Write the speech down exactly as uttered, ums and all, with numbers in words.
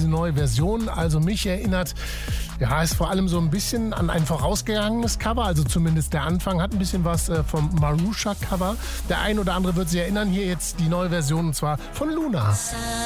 diese neue Version. Also mich erinnert, ja, ist vor allem so ein bisschen an ein vorausgegangenes Cover. Also zumindest der Anfang hat ein bisschen was äh, vom Marusha-Cover. Der ein oder andere wird sich erinnern, hier jetzt die neue Version und zwar von Luna.